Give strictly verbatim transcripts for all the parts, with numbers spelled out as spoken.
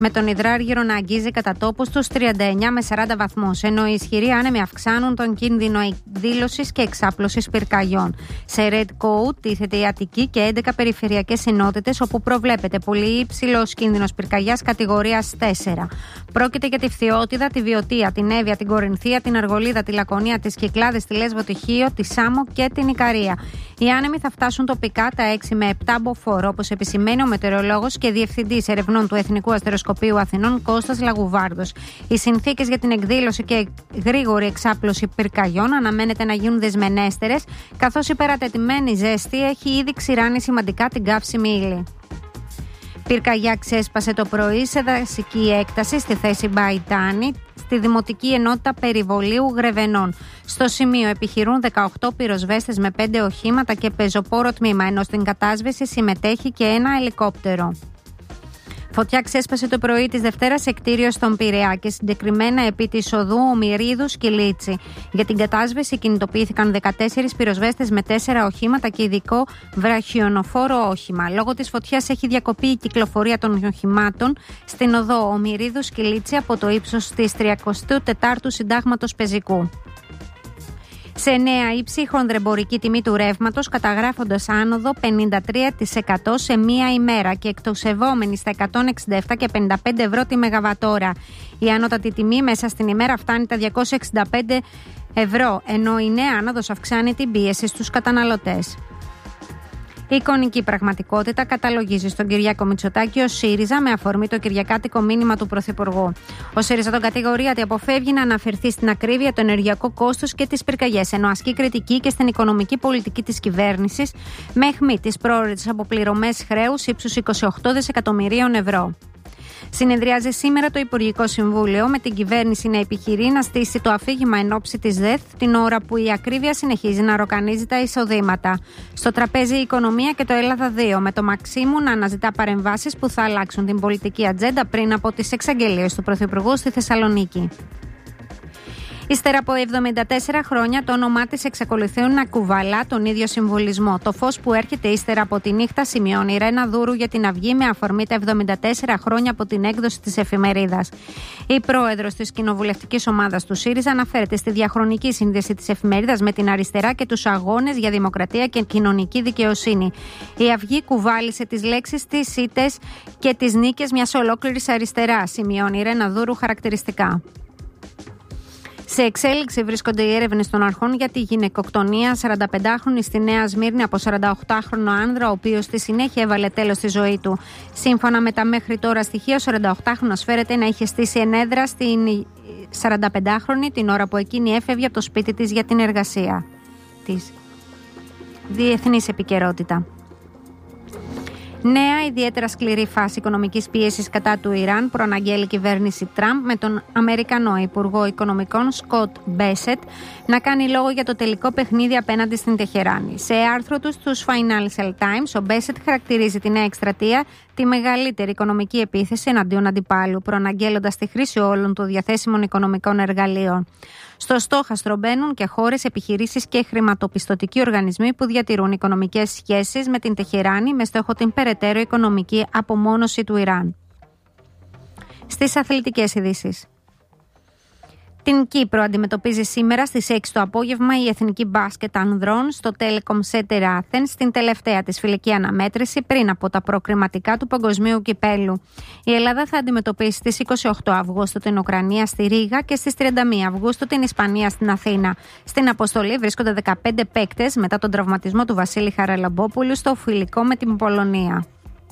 με τον υδράργυρο να αγγίζει κατά τόπους τους τριάντα εννέα με σαράντα βαθμούς, ενώ οι ισχυροί άνεμοι αυξάνουν τον κίνδυνο εκδήλωσης και εξάπλωσης πυρκαγιών. Σε Red Code τίθεται η Αττική και έντεκα περιφερειακές ενότητες, όπου προβλέπεται πολύ υψηλός κίνδυνος πυρκαγιάς κατηγορίας τέσσερα. Πρόκειται για τη Φθιώτιδα, τη Βιωτία, την Εύβοια, την Κορινθία, την Αργολίδα, τη Λακωνία, τις Κυκλάδες, τη Λέσβο, τη Χίο, τη Σάμο και την Ικαρία. Οι άνεμοι θα φτάσουν τοπικά τα έξι με επτά μποφόρ, όπως επισημαίνει ο μετεωρολόγος και διευθυντής ερευνών του Εθνικού Αστεροσκοπείου Αθηνών Κώστας Λαγουβάρδος. Οι συνθήκες για την εκδήλωση και γρήγορη εξάπλωση πυρκαγιών αναμένεται να γίνουν δεσμενέστερες, καθώς η περατετημένη ζέστη έχει ήδη ξηράνει σημαντικά την καύσιμη ύλη. Πυρκαγιά ξέσπασε το πρωί σε δασική έκταση στη θέση Μπαϊτάνη, στη Δημοτική Ενότητα Περιβολίου Γρεβενών. Στο σημείο επιχειρούν δεκαοκτώ πυροσβέστες με πέντε οχήματα και πεζοπόρο τμήμα, ενώ στην κατάσβεση συμμετέχει και ένα ελικόπτερο. Φωτιά ξέσπασε το πρωί της Δευτέρας σε κτίριο στον Πειραιά και συγκεκριμένα επί της οδού Ομηρίδου Κιλίτσι. Για την κατάσβεση κινητοποιήθηκαν δεκατέσσερις πυροσβέστες με τέσσερα οχήματα και ειδικό βραχιονοφόρο όχημα. Λόγω της φωτιάς έχει διακοπεί η κυκλοφορία των οχημάτων στην οδό Ομηρίδου Κιλίτσι από το ύψος της τριακοστού τετάρτου Συντάγματος Πεζικού. Σε νέα ύψη, η χονδρεμπορική τιμή του ρεύματος καταγράφοντας άνοδο πενήντα τρία τοις εκατό σε μία ημέρα και εκτοξευόμενη στα εκατόν εξήντα επτά και πενήντα πέντε ευρώ τη μεγαβατόρα. Η ανώτατη τιμή μέσα στην ημέρα φτάνει τα διακόσια εξήντα πέντε ευρώ, ενώ η νέα άνοδος αυξάνει την πίεση στους καταναλωτές. Η εικονική πραγματικότητα καταλογίζει στον Κυριάκο Μητσοτάκη ως ΣΥΡΙΖΑ με αφορμή το κυριακάτικο μήνυμα του Πρωθυπουργού. Ο ΣΥΡΙΖΑ τον κατηγορεί ότι αποφεύγει να αναφερθεί στην ακρίβεια, το ενεργειακό κόστος και τις πυρκαγιές, ενώ ασκεί κριτική και στην οικονομική πολιτική της κυβέρνησης με αιχμή τις πρόορες αποπληρωμές χρέους ύψους είκοσι οκτώ δισεκατομμυρίων ευρώ. Συνεδριάζει σήμερα το Υπουργικό Συμβούλιο με την κυβέρνηση να επιχειρεί να στήσει το αφήγημα εν ώψη της ΔΕΘ την ώρα που η ακρίβεια συνεχίζει να ροκανίζει τα εισοδήματα. Στο τραπέζι η οικονομία και το Ελλάδα δύο, με το Μαξίμου να αναζητά παρεμβάσεις που θα αλλάξουν την πολιτική ατζέντα πριν από τις εξαγγελίες του Πρωθυπουργού στη Θεσσαλονίκη. Ύστερα από εβδομήντα τέσσερα χρόνια, το όνομά της εξακολουθεί να κουβαλά τον ίδιο συμβολισμό. Το φως που έρχεται ύστερα από τη νύχτα, σημειώνει η Ρένα Δούρου για την Αυγή με αφορμή τα εβδομήντα τέσσερα χρόνια από την έκδοση της εφημερίδας. Η πρόεδρος της κοινοβουλευτικής ομάδας του ΣΥΡΙΖΑ αναφέρεται στη διαχρονική σύνδεση της εφημερίδας με την αριστερά και τους αγώνες για δημοκρατία και κοινωνική δικαιοσύνη. Η Αυγή κουβάλισε τις λέξεις, τις ήττες και τις νίκες μιας ολόκληρης αριστεράς, σημειώνει η Ρένα Δούρου χαρακτηριστικά. Σε εξέλιξη βρίσκονται οι έρευνες των αρχών για τη γυναικοκτονία σαρανταπεντάχρονη στη Νέα Σμύρνη από σαρανταοκτάχρονο άνδρα, ο οποίος στη συνέχεια έβαλε τέλος στη ζωή του. Σύμφωνα με τα μέχρι τώρα στοιχεία, ο σαρανταοκτάχρονος φέρεται να είχε στήσει ενέδρα στην σαρανταπεντάχρονη την ώρα που εκείνη έφευγε από το σπίτι της για την εργασία της. Διεθνής επικαιρότητα. Νέα, ιδιαίτερα σκληρή φάση οικονομικής πίεσης κατά του Ιράν προαναγγέλει η κυβέρνηση Τραμπ με τον Αμερικανό Υπουργό Οικονομικών Σκοτ Μπέσετ να κάνει λόγο για το τελικό παιχνίδι απέναντι στην Τεχεράνη. Σε άρθρο του στους Financial Times, ο Μπέσετ χαρακτηρίζει τη νέα εκστρατεία τη μεγαλύτερη οικονομική επίθεση εναντίον αντιπάλου, προαναγγέλλοντας τη χρήση όλων των διαθέσιμων οικονομικών εργαλείων. Στο στόχαστρο μπαίνουν και χώρες, επιχειρήσεις και χρηματοπιστωτικοί οργανισμοί που διατηρούν οικονομικές σχέσεις με την Τεχεράνη με στόχο την περαιτέρω οικονομική απομόνωση του Ιράν. Στις αθλητικές ειδήσεις. Την Κύπρο αντιμετωπίζει σήμερα στις έξι το απόγευμα η Εθνική Μπάσκετ Ανδρών στο Telecom Center Athens στην τελευταία της φιλική αναμέτρηση πριν από τα προκριματικά του Παγκοσμίου Κυπέλλου. Η Ελλάδα θα αντιμετωπίσει στις είκοσι οκτώ Αυγούστου την Ουκρανία στη Ρήγα και στις τριάντα μία Αυγούστου την Ισπανία στην Αθήνα. Στην αποστολή βρίσκονται δεκαπέντε παίκτες μετά τον τραυματισμό του Βασίλη Χαραλαμπόπουλου στο φιλικό με την Πολωνία.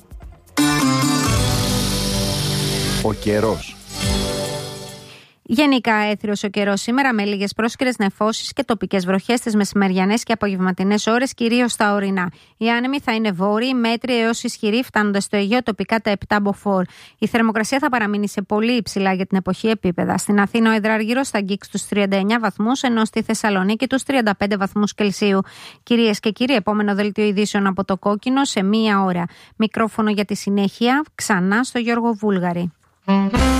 Ο καιρός. Γενικά έθριος ο καιρός σήμερα με λίγες πρόσκαιρες νεφώσεις και τοπικές βροχές στις μεσημεριανές και απογευματινές ώρες, κυρίως στα ορεινά. Οι άνεμοι θα είναι βόρειοι, μέτριοι έως ισχυροί, φτάνοντας στο Αιγαίο τοπικά τα επτά μποφόρ. Η θερμοκρασία θα παραμείνει σε πολύ υψηλά για την εποχή επίπεδα. Στην Αθήνα ο υδράργυρος θα αγγίξει τους τριάντα εννέα βαθμούς, ενώ στη Θεσσαλονίκη τους τριάντα πέντε βαθμούς Κελσίου. Κυρίες και κύριοι, επόμενο δελτίο ειδήσεων από το Κόκκινο σε μία ώρα. Μικρόφωνο για τη συνέχεια ξανά στο Γιώργο Βούλγαρη.